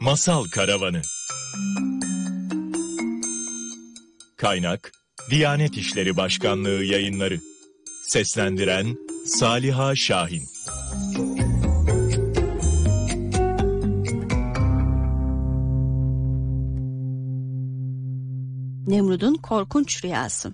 Masal Karavanı. Kaynak Diyanet İşleri Başkanlığı Yayınları. Seslendiren Saliha Şahin. Nemrud'un korkunç rüyası.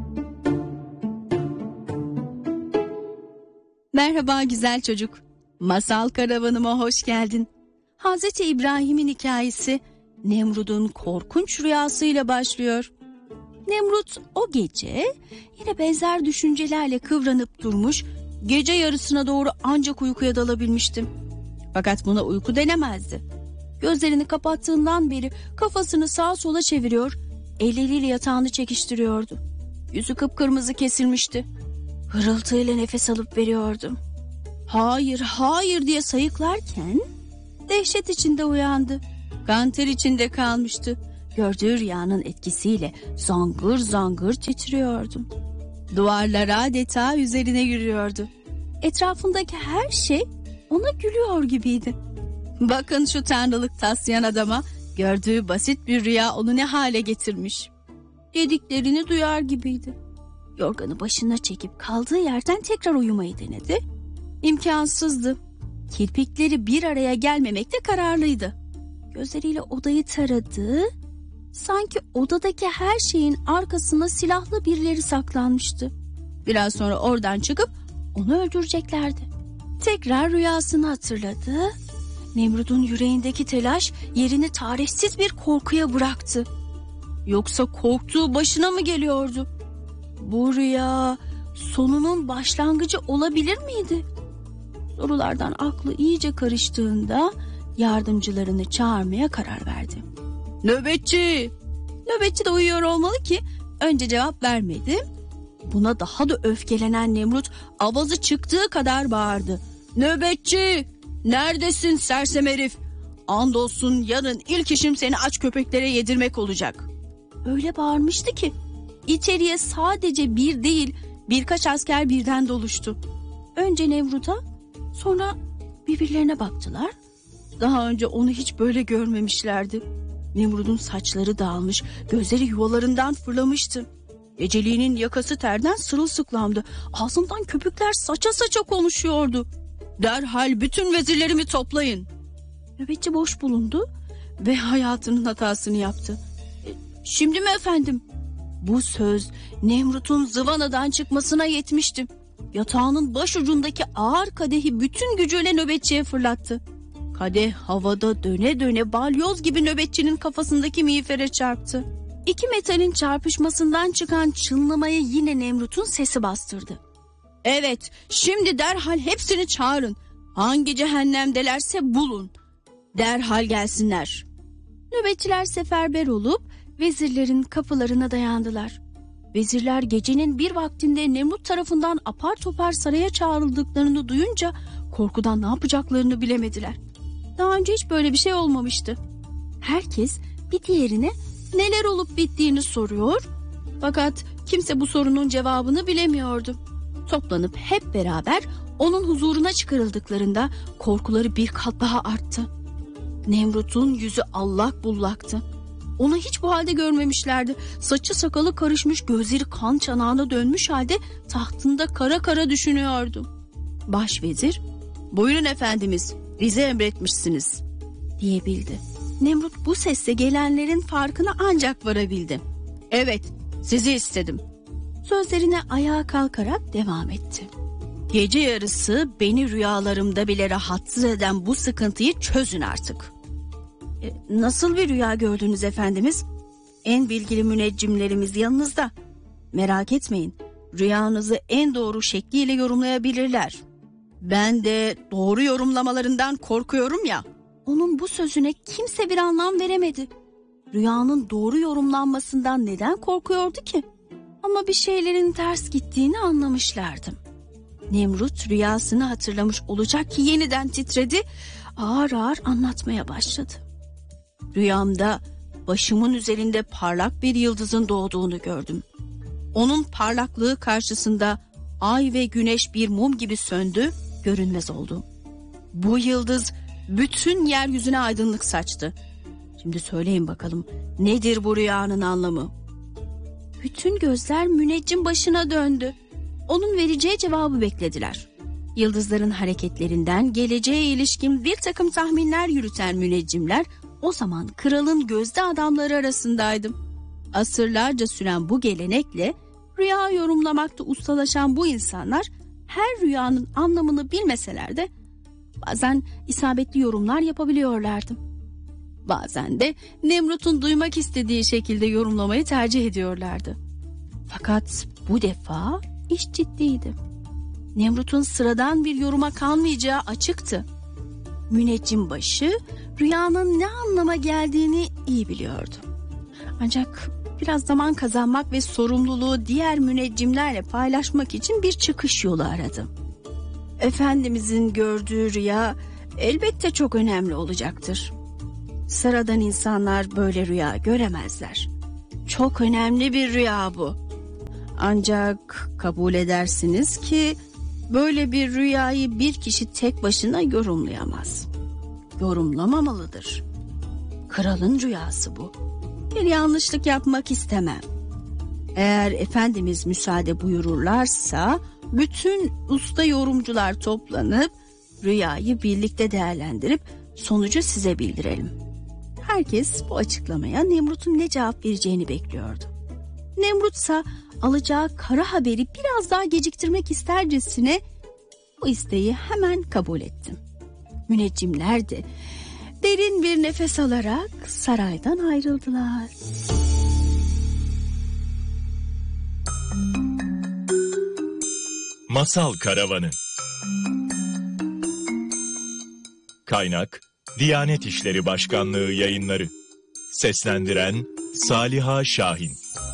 Merhaba güzel çocuk. Masal karavanıma hoş geldin. Hazreti İbrahim'in hikayesi Nemrud'un korkunç rüyasıyla başlıyor. Nemrut o gece yine benzer düşüncelerle kıvranıp durmuş, gece yarısına doğru ancak uykuya dalabilmişti. Fakat buna uyku denemezdi. Gözlerini kapattığından beri kafasını sağa sola çeviriyor, elleriyle yatağını çekiştiriyordu. Yüzü kıpkırmızı kesilmişti. Hırıltıyla nefes alıp veriyordu. Hayır, hayır diye sayıklarken dehşet içinde uyandı. Kan ter içinde kalmıştı. Gördüğü rüyanın etkisiyle zangır zangır titriyordu. Duvarlar adeta üzerine yürüyordu. Etrafındaki her şey ona gülüyor gibiydi. Bakın şu tanrılık taslayan adama, gördüğü basit bir rüya onu ne hale getirmiş. Dediklerini duyar gibiydi. Yorganı başına çekip kaldığı yerden tekrar uyumayı denedi. İmkansızdı. Kirpikleri bir araya gelmemekte kararlıydı. Gözleriyle odayı taradı. Sanki odadaki her şeyin arkasında silahlı birileri saklanmıştı. Biraz sonra oradan çıkıp onu öldüreceklerdi. Tekrar rüyasını hatırladı. Nemrud'un yüreğindeki telaş yerini tarifsiz bir korkuya bıraktı. Yoksa korktuğu başına mı geliyordu? Bu rüya sonunun başlangıcı olabilir miydi? Sorulardan aklı iyice karıştığında yardımcılarını çağırmaya karar verdi. Nöbetçi! Nöbetçi de uyuyor olmalı ki önce cevap vermedi. Buna daha da öfkelenen Nemrut avazı çıktığı kadar bağırdı. Nöbetçi! Neredesin sersem herif? Andolsun yarın ilk işim seni aç köpeklere yedirmek olacak. Öyle bağırmıştı ki içeriye sadece bir değil birkaç asker birden doluştu. Önce Nemrut'a, sonra birbirlerine baktılar. Daha önce onu hiç böyle görmemişlerdi. Nemrut'un saçları dağılmış, gözleri yuvalarından fırlamıştı. Geceliğinin yakası terden sırılsıklamdı. Ağzından köpükler saça saça konuşuyordu. Derhal bütün vezirlerimi toplayın. Nöbetçi boş bulundu ve hayatının hatasını yaptı. Şimdi mi efendim? Bu söz Nemrut'un zıvanadan çıkmasına yetmişti. Yatağının başucundaki ağır kadehi bütün gücüyle nöbetçiye fırlattı. Kadeh havada döne döne balyoz gibi nöbetçinin kafasındaki miğfere çarptı. İki metalin çarpışmasından çıkan çınlamayı yine Nemrut'un sesi bastırdı. Evet, şimdi derhal hepsini çağırın. Hangi cehennemdelerse bulun. Derhal gelsinler. Nöbetçiler seferber olup vezirlerin kapılarına dayandılar. Vezirler gecenin bir vaktinde Nemrut tarafından apar topar saraya çağrıldıklarını duyunca korkudan ne yapacaklarını bilemediler. Daha önce hiç böyle bir şey olmamıştı. Herkes bir diğerine neler olup bittiğini soruyor, fakat kimse bu sorunun cevabını bilemiyordu. Toplanıp hep beraber onun huzuruna çıkarıldıklarında korkuları bir kat daha arttı. Nemrut'un yüzü allak bullaktı. Onu hiç bu halde görmemişlerdi. Saçı sakalı karışmış, gözleri kan çanağına dönmüş halde tahtında kara kara düşünüyordu. Başvezir, "Buyurun efendimiz, bize emretmişsiniz," diyebildi. Nemrut bu sesle gelenlerin farkına ancak varabildi. "Evet, sizi istedim." Sözlerine ayağa kalkarak devam etti. "Gece yarısı beni rüyalarımda bile rahatsız eden bu sıkıntıyı çözün artık." Nasıl bir rüya gördünüz efendimiz? En bilgili müneccimlerimiz yanınızda. Merak etmeyin, rüyanızı en doğru şekliyle yorumlayabilirler. Ben de doğru yorumlamalarından korkuyorum ya. Onun bu sözüne kimse bir anlam veremedi. Rüyanın doğru yorumlanmasından neden korkuyordu ki? Ama bir şeylerin ters gittiğini anlamışlardı. Nemrut rüyasını hatırlamış olacak ki yeniden titredi, ağır ağır anlatmaya başladı. Rüyamda başımın üzerinde parlak bir yıldızın doğduğunu gördüm. Onun parlaklığı karşısında ay ve güneş bir mum gibi söndü, görünmez oldu. Bu yıldız bütün yeryüzüne aydınlık saçtı. Şimdi söyleyin bakalım, nedir bu rüyanın anlamı? Bütün gözler müneccim başına döndü. Onun vereceği cevabı beklediler. Yıldızların hareketlerinden geleceğe ilişkin bir takım tahminler yürüten müneccimler o zaman kralın gözde adamları arasındaydı. Asırlarca süren bu gelenekle rüya yorumlamakta ustalaşan bu insanlar her rüyanın anlamını bilmeseler de bazen isabetli yorumlar yapabiliyorlardı. Bazen de Nemrut'un duymak istediği şekilde yorumlamayı tercih ediyorlardı. Fakat bu defa iş ciddiydi. Nemrut'un sıradan bir yoruma kalmayacağı açıktı. Müneccim başı rüyanın ne anlama geldiğini iyi biliyordu. Ancak biraz zaman kazanmak ve sorumluluğu diğer müneccimlerle paylaşmak için bir çıkış yolu aradı. Efendimizin gördüğü rüya elbette çok önemli olacaktır. Sıradan insanlar böyle rüya göremezler. Çok önemli bir rüya bu. Ancak kabul edersiniz ki böyle bir rüyayı bir kişi tek başına yorumlayamaz. Yorumlamamalıdır. Kralın rüyası bu. Bir yanlışlık yapmak istemem. Eğer Efendimiz müsaade buyururlarsa bütün usta yorumcular toplanıp rüyayı birlikte değerlendirip sonucu size bildirelim. Herkes bu açıklamaya Nemrut'un ne cevap vereceğini bekliyordu. Nemrut ise alacağı kara haberi biraz daha geciktirmek istercesine bu isteği hemen kabul etti. Müneccimler de derin bir nefes alarak saraydan ayrıldılar. Masal Karavanı. Kaynak: Diyanet İşleri Başkanlığı Yayınları. Seslendiren Saliha Şahin.